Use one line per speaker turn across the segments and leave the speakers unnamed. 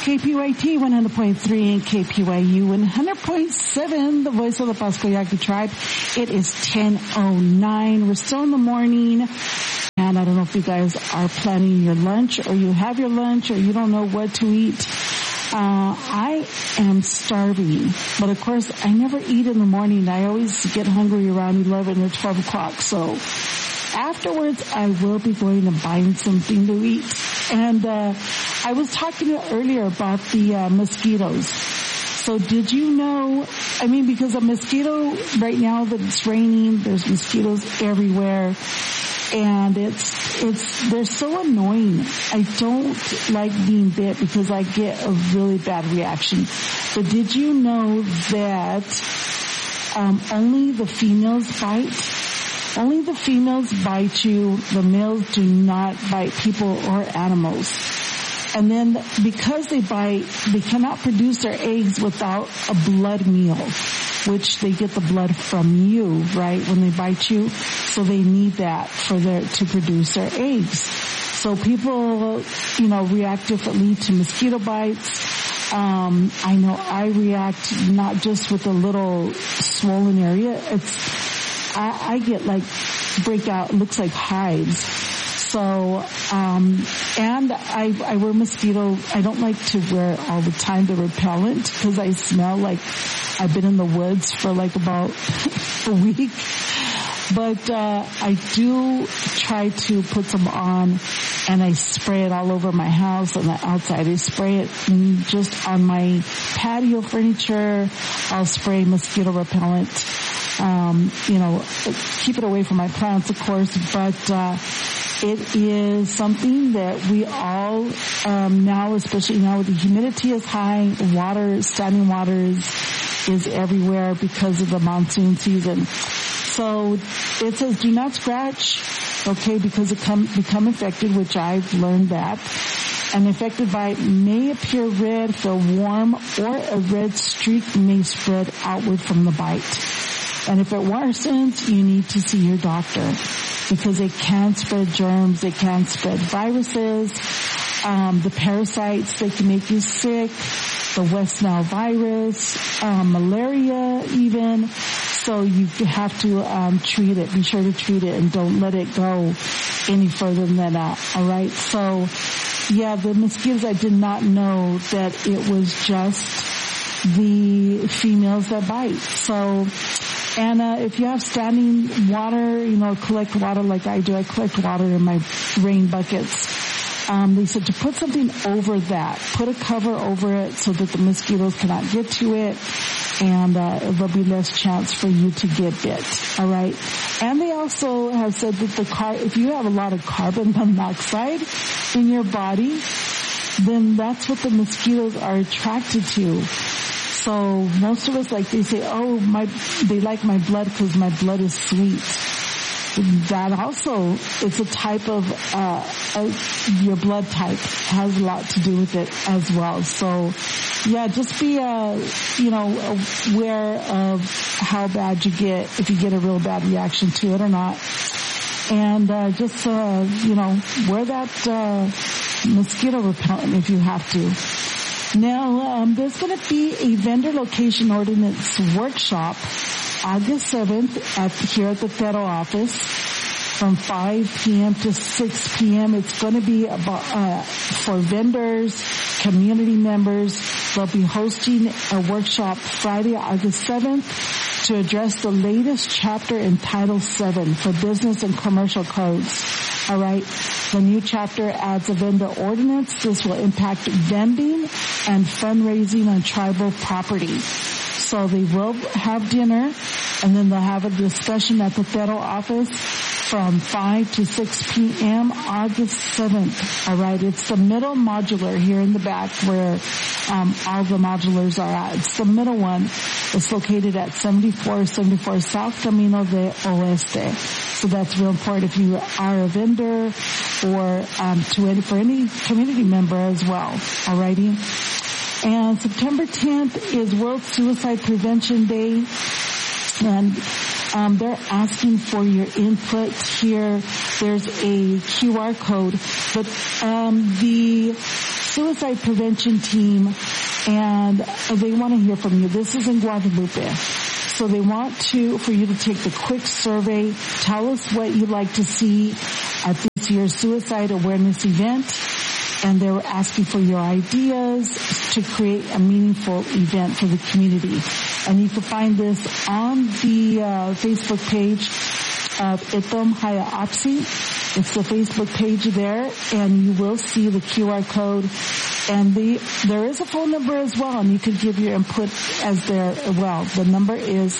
KPYT 100.3 and KPYU 100.7, the voice of the Pasco Yaqui tribe. It is 10:09. We're still in the morning. And I don't know if you guys are planning your lunch or you have your lunch or you don't know what to eat. I am starving, but of course I never eat in the morning. I always get hungry around 11 or 12 o'clock. So afterwards I will be going and buying something to eat. And I was talking earlier about the mosquitoes. So did you know, because a mosquito right now that it's raining, there's mosquitoes everywhere. And they're so annoying. I don't like being bit because I get a really bad reaction. But did you know that only the females bite? Only the females bite you. The males do not bite people or animals. And then because they bite, they cannot produce their eggs without a blood meal, which they get the blood from you, right, when they bite you. So they need that to produce their eggs. So people, react differently to mosquito bites. I know I react not just with a little swollen area. I get breakout, looks like hives. So, and I wear mosquito, I don't like to wear all the time the repellent because I smell like I've been in the woods for about a week. But, I do try to put some on and I spray it all over my house and the outside. I spray it just on my patio furniture. I'll spray mosquito repellent. Keep it away from my plants, of course, but, it is something that we all, now, especially now with the humidity is high, standing water is everywhere because of the monsoon season. So it says do not scratch, okay, because it become infected, which I've learned that. An infected bite may appear red, feel warm, or a red streak may spread outward from the bite. And if it worsens, you need to see your doctor because it can spread germs, it can spread viruses, the parasites, they can make you sick, the West Nile virus, malaria even. So you have to treat it. Be sure to treat it and don't let it go any further than that. All right. So yeah, the mosquitoes, I did not know that it was just the females that bite. So, and if you have standing water, collect water like I do. I collect water in my rain buckets. They said to put something over that. Put a cover over it so that the mosquitoes cannot get to it. And there'll be less chance for you to get bit. All right. And they also have said that if you have a lot of carbon monoxide in your body, then that's what the mosquitoes are attracted to. So most of us, they say, they like my blood because my blood is sweet. That also is a type of your blood type has a lot to do with it as well. So yeah, just be aware of how bad you get, if you get a real bad reaction to it or not. And just wear that mosquito repellent if you have to. Now, there's going to be a vendor location ordinance workshop August 7th here at the federal office from 5 p.m. to 6 p.m. It's going to be about, for vendors, community members. They'll be hosting a workshop Friday, August 7th to address the latest chapter in Title VII for business and commercial codes. All right. The new chapter adds a vendor ordinance. This will impact vending and fundraising on tribal property. So they will have dinner and then they'll have a discussion at the federal office from 5 to 6 p.m. August 7th. All right. It's the middle modular here in the back where all the modulars are at. It's the middle one. It's located at 7474 South Camino de Oeste. So that's real important if you are a vendor or for any community member as well. Alrighty. And September 10th is World Suicide Prevention Day. And they're asking for your input here. There's a QR code, but the suicide prevention team, and they want to hear from you. This is in Guadalupe. So they want for you to take the quick survey. Tell us what you'd like to see at this year's suicide awareness event. And they're asking for your ideas to create a meaningful event for the community. And you can find this on the Facebook page of Itom Haya Apsi. It's the Facebook page there, and you will see the QR code. And there is a phone number as well, and you can give your input as there as well. The number is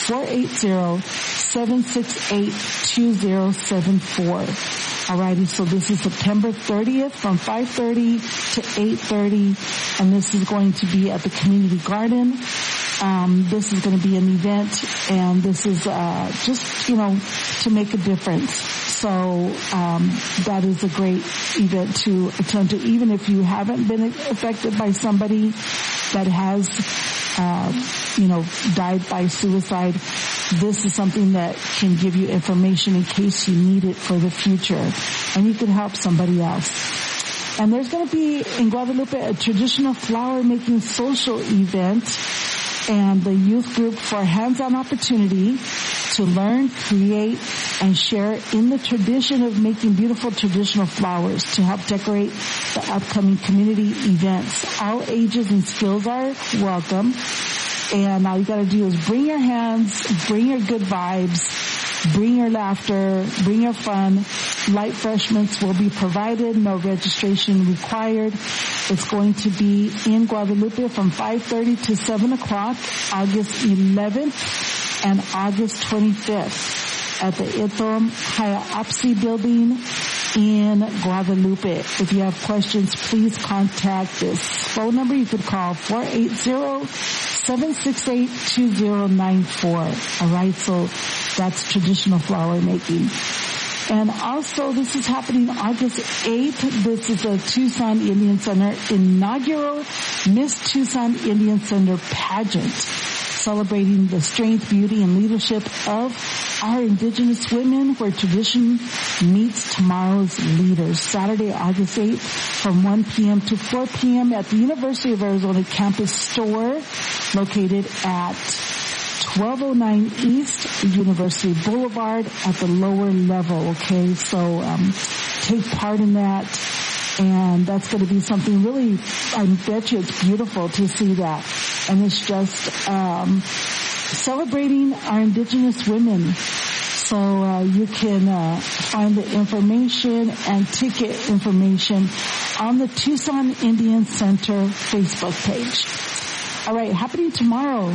480-768-2074. Alrighty, so this is September 30th from 5:30 to 8:30, and this is going to be at the community garden. This is going to be an event, and this is just, to make a difference. So that is a great event to attend to, even if you haven't been affected by somebody that has, died by suicide. This is something that can give you information in case you need it for the future, and you can help somebody else. And there's going to be in Guadalupe a traditional flower making social event, and the youth group for hands-on opportunity to learn, create, and share in the tradition of making beautiful traditional flowers to help decorate the upcoming community events. All ages and skills are welcome. And all you gotta do is bring your hands, bring your good vibes, bring your laughter, bring your fun. Light refreshments will be provided, no registration required. It's going to be in Guadalupe from 5:30 to 7 o'clock, August 11th and August 25th at the Itom Haya Apsi building in Guadalupe. If you have questions, please contact this phone number. You could call 480-768-2094. Alright, so that's traditional flower making. And also, this is happening August 8th. This is the Tucson Indian Center inaugural Miss Tucson Indian Center pageant, celebrating the strength, beauty, and leadership of our indigenous women, where tradition meets tomorrow's leaders. Saturday, August 8th from 1 p.m. to 4 p.m. at the University of Arizona campus store located at 1209 East University Boulevard at the lower level. Okay, so take part in that. And that's going to be something really, I bet you it's beautiful to see that. And it's just celebrating our indigenous women. So you can find the information and ticket information on the Tucson Indian Center Facebook page. All right, happening tomorrow.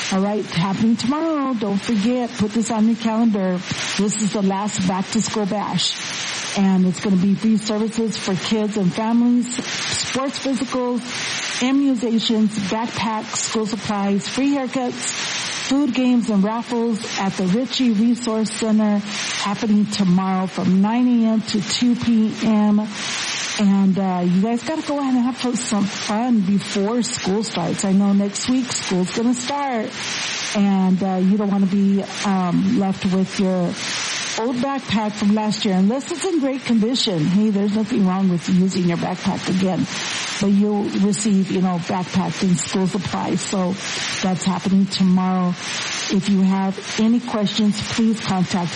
Don't forget, put this on your calendar. This is the last back to school bash. And it's going to be free services for kids and families, sports physicals, immunizations, backpacks, school supplies, free haircuts, food, games, and raffles at the Ritchie Resource Center, happening tomorrow from 9 a.m. to 2 p.m. And you guys got to go ahead and have some fun before school starts. I know next week school's going to start, and you don't want to be left with your old backpack from last year, unless it's in great condition. Hey, there's nothing wrong with using your backpack again, but you'll receive, backpack and school supplies. So that's happening tomorrow. If you have any questions, please contact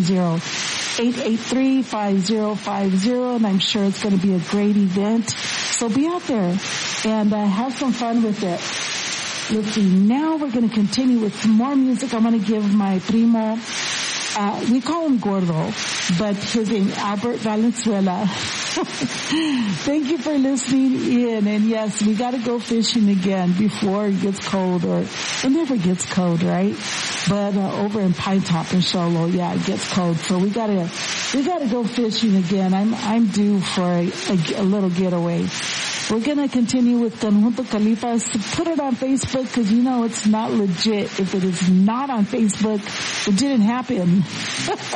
520-883-5050, and I'm sure it's going to be a great event. So be out there and have some fun with it. Let's see, now we're going to continue with some more music. I'm going to give my primo, we call him Gordo, but his name Albert Valenzuela. Thank you for listening in. And yes, we got to go fishing again before it gets cold, or it never gets cold, right? But over in Pine Top and Sholo, yeah, it gets cold. So we gotta go fishing again. I'm due for a little getaway. We're gonna continue with Conjunto Califas. Put it on Facebook, because it's not legit if it is not on Facebook. It didn't happen.